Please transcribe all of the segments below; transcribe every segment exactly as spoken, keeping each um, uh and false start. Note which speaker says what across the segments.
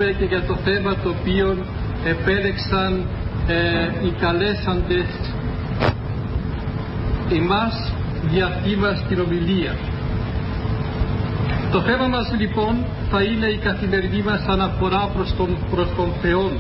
Speaker 1: μιλήσουμε και για το θέμα το οποίο επέλεξαν ε, οι καλέσαντες εμάς για αυτή μας την ομιλία. Το θέμα μας λοιπόν θα είναι η καθημερινή μας αναφορά προς τον, προς τον Θεό.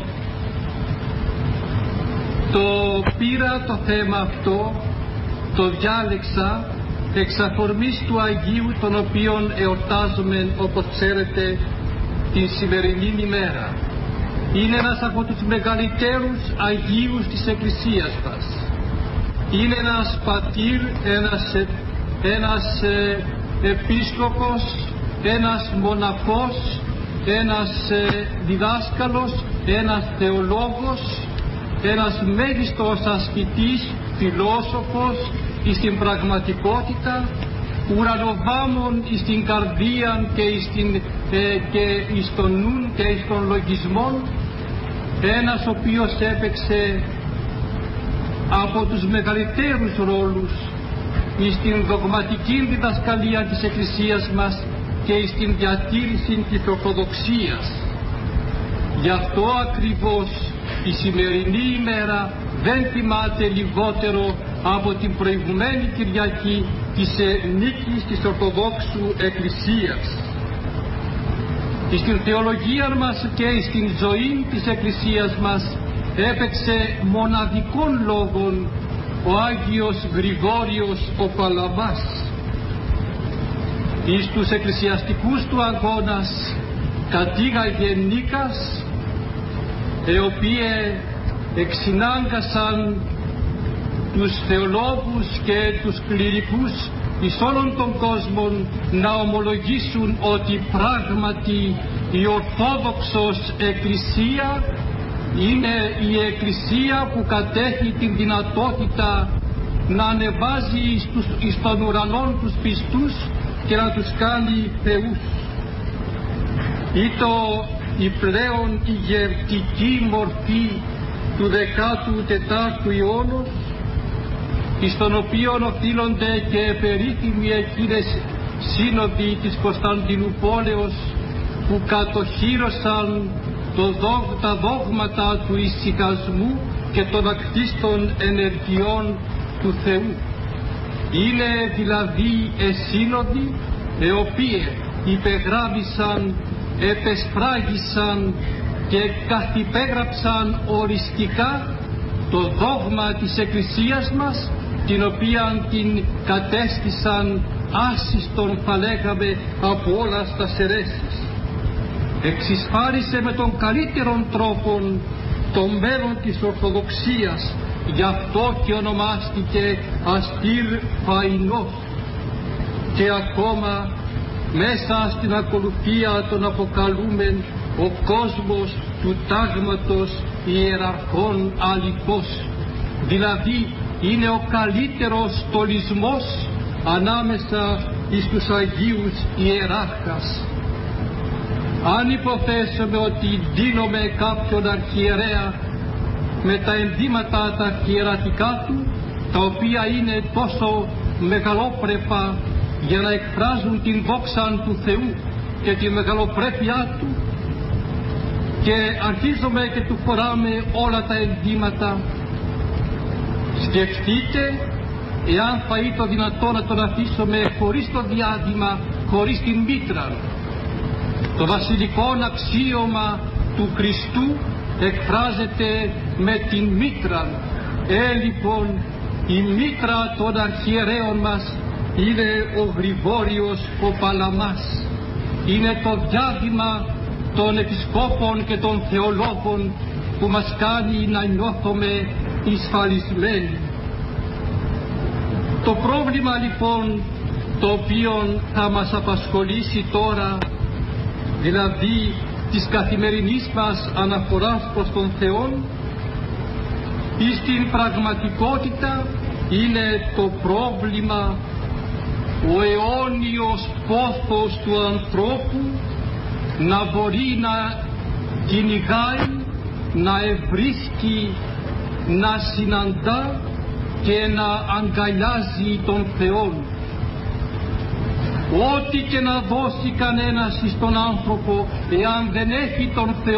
Speaker 1: Το πήρα το θέμα αυτό, το διάλεξα εξ αφορμής του Αγίου, τον οποίον εορτάζουμε, όπως ξέρετε, την σημερινή ημέρα. Είναι ένας από τους μεγαλύτερους Αγίους της Εκκλησίας μας. Είναι ένας πατήρ, ένας, ένας ε, επίσκοπος, ένας μοναχός, ένας ε, διδάσκαλος, ένας θεολόγος, ένας μέγιστος ασκητής, φιλόσοφος στην πραγματικότητα, ουρανοβάμων στην καρδία και, στην, ε, και στον νουν και στον λογισμό, ένας ο οποίος έπαιξε από τους μεγαλύτερους ρόλους στην δογματική διδασκαλία της Εκκλησίας μας και στην διατήρηση της Ορθοδοξίας. Γι' αυτό ακριβώς η σημερινή ημέρα δεν θυμάται λιγότερο από την προηγουμένη Κυριακή της νίκης της Ορθοδόξου Εκκλησίας. Στην θεολογία μας και στην ζωή της Εκκλησίας μας έπαιξε μοναδικών λόγων ο Άγιος Γρηγόριος ο Παλαμάς. Εις τους εκκλησιαστικούς του αγώνας κατήγαγε νίκας, οι οποίοι εξυνάγκασαν τους θεολόγους και τους κληρικούς εις όλων των κόσμων να ομολογήσουν ότι πράγματι η Ορθόδοξος Εκκλησία είναι η Εκκλησία που κατέχει την δυνατότητα να ανεβάζει εις, τους, εις των ουρανών τους πιστούς και να τους κάνει θεούς. Ήτο η πλέον ηγευτική μορφή του δεκάτου τετάρτου αιώνα, εις τον οποίον οφείλονται και περίφημοι εκείνες σύνοδοι της Κωνσταντινούπολεως που κατοχύρωσαν το δόγ, τα δόγματα του ησυχασμού και των ακτίστων ενεργειών του Θεού. Είναι δηλαδή εσύνοδοι οι οποίοι υπεγράβησαν, επεσφράγησαν και καθυπέγραψαν οριστικά το δόγμα της Εκκλησίας μας, την οποία την κατέστησαν άσυστον, θα λέγαμε, από όλα στα σερέσεις. Εξισφάρισε με τον καλύτερον τρόπο το μέλλον της Ορθοδοξίας, γι' αυτό και ονομάστηκε αστήρ φαϊνός. Και ακόμα μέσα στην ακολουθία τον αποκαλούμεν ο κόσμος του τάγματος ιεραρχών αληθώς, δηλαδή είναι ο καλύτερος στολισμός ανάμεσα εις τους Αγίους ιεράρχας. Αν υποθέσουμε ότι δίνουμε κάποιον αρχιερέα με τα ενδύματα τα αρχιερατικά του, τα οποία είναι τόσο μεγαλόπρεπα για να εκφράζουν την δόξα του Θεού και τη μεγαλοπρέπειά του, και αρχίζουμε και του φοράμε όλα τα ενδύματα, σκεφτείτε εάν θα ήταν δυνατό να τον αφήσουμε χωρίς το διάδημα, χωρίς την μήτρα. Το βασιλικό αξίωμα του Χριστού εκφράζεται με την μήτρα. Ε, λοιπόν, η μήτρα των αρχιερέων μας είναι ο Γρηγόριος ο Παλαμάς. Είναι το διάδημα των επισκόπων και των θεολόγων που μας κάνει να νιώθουμε εισφαλισμένοι. Το πρόβλημα λοιπόν το οποίο θα μας απασχολήσει τώρα, δηλαδή της καθημερινής μας αναφοράς προς τον Θεό, ή στην πραγματικότητα είναι το πρόβλημα, ο αιώνιος πόθος του ανθρώπου να μπορεί να κυνηγάει, να ευρίσκει, να συναντά και να αγκαλιάζει τον Θεό. Ό,τι και να δώσει κανένας στον άνθρωπο, εάν δεν έχει τον Θεό